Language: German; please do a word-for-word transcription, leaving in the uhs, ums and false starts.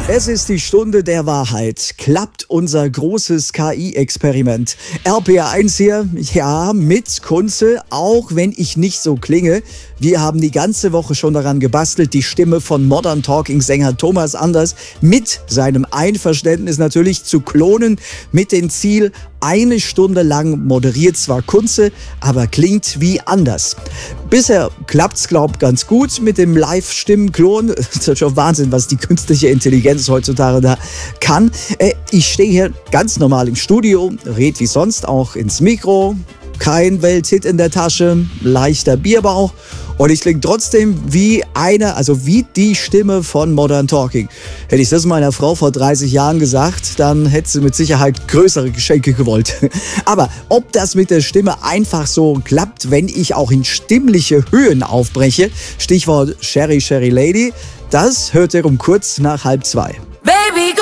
Es ist die Stunde der Wahrheit. Klappt unser großes K I-Experiment. R P R eins hier, ja, mit Kunze, auch wenn ich nicht so klinge. Wir haben die ganze Woche schon daran gebastelt, die Stimme von Modern Talking-Sänger Thomas Anders mit seinem Einverständnis natürlich zu klonen, mit dem Ziel, eine Stunde lang moderiert zwar Kunze, aber klingt wie Anders. Bisher klappt's, glaub ich, ganz gut mit dem Live-Stimmenklon. Das ist schon Wahnsinn, was die künstliche Intelligenz heutzutage da kann. Äh, ich stehe hier ganz normal im Studio, red wie sonst auch ins Mikro, kein Welthit in der Tasche, leichter Bierbauch. Und ich klinge trotzdem wie eine, also wie die Stimme von Modern Talking. Hätte ich das meiner Frau vor dreißig Jahren gesagt, dann hätte sie mit Sicherheit größere Geschenke gewollt. Aber ob das mit der Stimme einfach so klappt, wenn ich auch in stimmliche Höhen aufbreche, Stichwort Sherry Sherry Lady, das hört ihr um kurz nach halb zwei. Baby